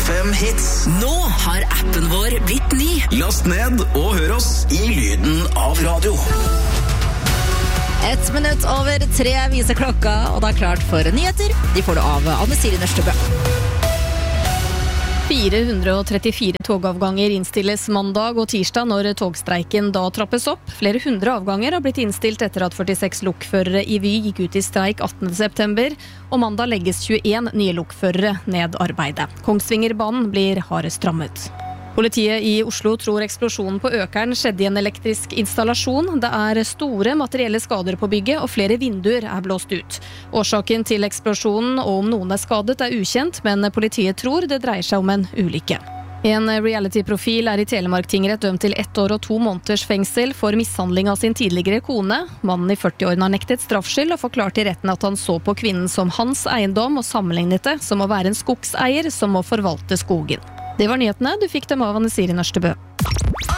FM Hits. Nå har appen vår blitt ny. Last ned og hør oss i lyden av radio. 1 minutt over 3 viser klokka, og det er klart for nyheter. De får det av Anne Siri Nørstebø. 434 togavganger innstilles mandag og tirsdag når togstreiken da trappes opp. Flere 100 avganger har blitt innstilt etter at 46 lokførere i Vy gikk ut i streik 18. september, og mandag legges 21 nye lokførere ned arbeidet. Kongsvingerbanen blir hardest rammet. Politiet i Oslo tror eksplosjonen på Økern skjedde i en elektrisk installasjon. Det er store materielle skader på bygget, og flere vinduer er blåst ut. Årsaken til eksplosjonen og om noen er skadet er ukjent, men politiet tror det dreier seg om en ulykke. En reality-profil er i Telemark tingrett dømt til 1 år og 2 måneders fengsel for mishandling av sin tidligere kone. Mannen i 40-årene har nektet straffskyld og forklart i retten at han så på kvinnen som hans eiendom og sammenlignet det som å være en skogseier som må forvalte skogen. Det var nyhetene. Du fikk dem av Anne Siri Nørstebø.